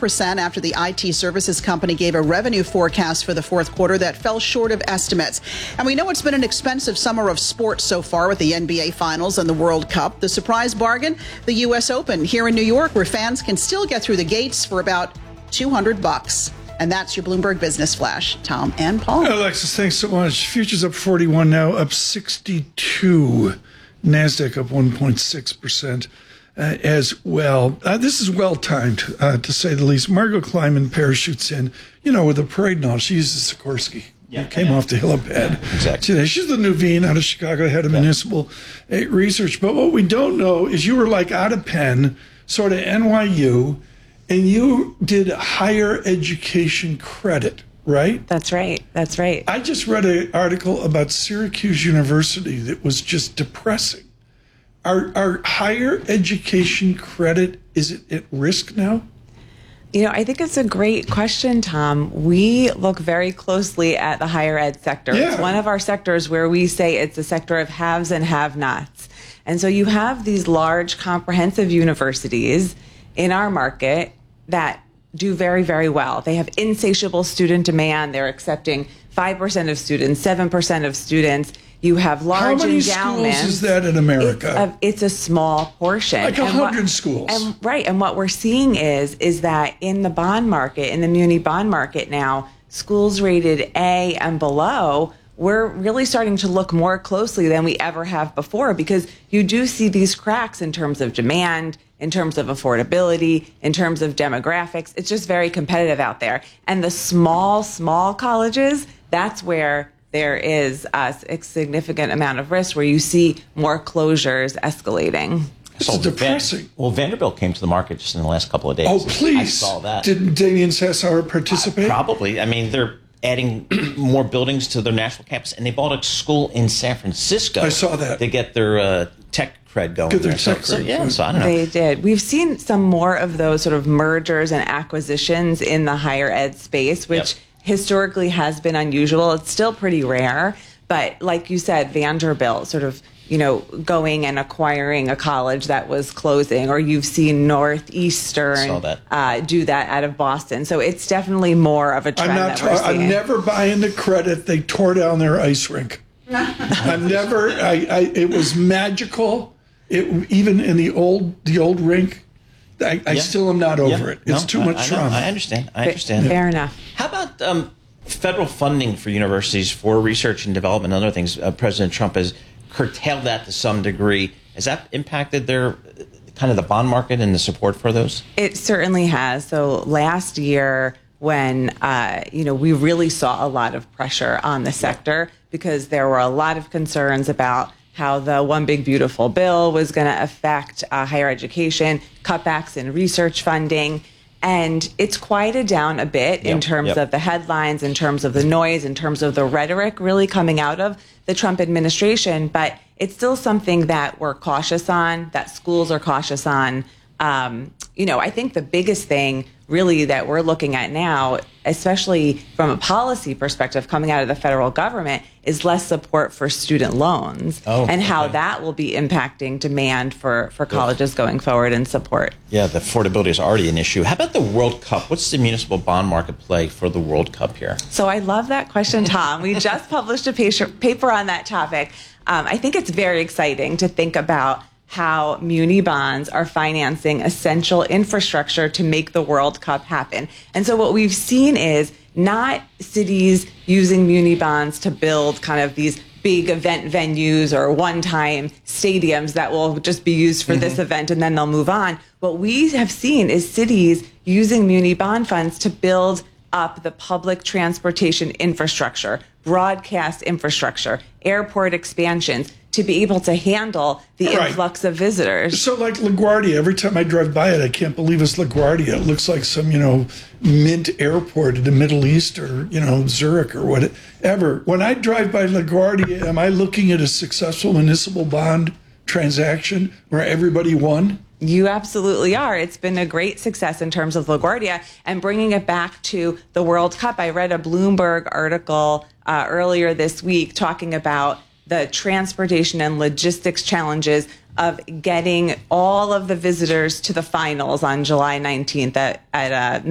1% after the IT services company gave a revenue forecast for the fourth quarter that fell short of estimates. And we know it's been an expensive summer of sports so far with the NBA Finals and the World Cup. The surprise bargain, the U.S. Open here in New York, where fans can still get through the gates for about $200. And that's your Bloomberg Business Flash. Tom and Paul. Alexis, thanks so much. Futures up 41 now, up 62. NASDAQ up 1.6% as well. This is well-timed, to say the least. Margot Kleiman parachutes in, with a parade and all. She uses Sikorsky. Yeah, came off the helipad. Exactly. Today. She's the new Nuveen out of Chicago, head of municipal research. But what we don't know is you were like out of Penn, sort of NYU, and you did higher education credit, right? That's right. That's right. I just read an article about Syracuse University that was just depressing. Our higher education credit, is it at risk now? I think it's a great question, Tom. We look very closely at the higher ed sector. Yeah. It's one of our sectors where we say it's a sector of haves and have-nots. And so you have these large comprehensive universities in our market that do very, very well. They have insatiable student demand. They're accepting 5% of students, 7% of students. You have large endowments. How many schools is that in America? It's a small portion. Like 100 schools. And what we're seeing is that in the bond market, in the muni bond market now, schools rated A and below, we're really starting to look more closely than we ever have before, because you do see these cracks in terms of demand, in terms of affordability, in terms of demographics. It's just very competitive out there. And the small colleges, that's where there is a significant amount of risk, where you see more closures escalating. It's depressing. Vanderbilt came to the market just in the last couple of days. Oh, please. I saw that. Did Damien Sassauer participate? Probably. I mean, they're adding more buildings to their national campus, and they bought a school in San Francisco. I saw that. To get their tech cred going. Get their tech cred. So I don't know. They did. We've seen some more of those sort of mergers and acquisitions in the higher ed space, which historically has been unusual. It's still pretty rare. But like you said, Vanderbilt sort of, going and acquiring a college that was closing, or you've seen Northeastern do that out of Boston. So it's definitely more of a trend that we're seeing. I'm never buying the credit. They tore down their ice rink. It was magical. Even in the old rink, I still am not over it. It's too much trauma. I understand. Fair enough. How about federal funding for universities for research and development and other things? President Trump has curtailed that to some degree. Has that impacted their kind of the bond market and the support for those? It certainly has. So last year, when we really saw a lot of pressure on the sector, because there were a lot of concerns about how the One Big Beautiful Bill was going to affect higher education, cutbacks in research funding. And it's quieted down a bit in terms of the headlines, in terms of the noise, in terms of the rhetoric really coming out of the Trump administration. But it's still something that we're cautious on, that schools are cautious on. I think the biggest thing really that we're looking at now, especially from a policy perspective coming out of the federal government, is less support for student loans how that will be impacting demand for colleges going forward and support. Yeah, the affordability is already an issue. How about the World Cup? What's the municipal bond market play for the World Cup here? So I love that question, Tom. We just published a paper on that topic. I think it's very exciting to think about how muni bonds are financing essential infrastructure to make the World Cup happen. And so what we've seen is not cities using muni bonds to build kind of these big event venues or one-time stadiums that will just be used for this event and then they'll move on. What we have seen is cities using muni bond funds to build up the public transportation infrastructure, broadcast infrastructure, airport expansions, to be able to handle the influx of visitors. So like LaGuardia, every time I drive by it, I can't believe it's LaGuardia. It looks like some, mint airport in the Middle East or, Zurich or whatever. When I drive by LaGuardia, am I looking at a successful municipal bond transaction where everybody won? You absolutely are. It's been a great success in terms of LaGuardia. And bringing it back to the World Cup, I read a Bloomberg article earlier this week talking about the transportation and logistics challenges of getting all of the visitors to the finals on July 19th at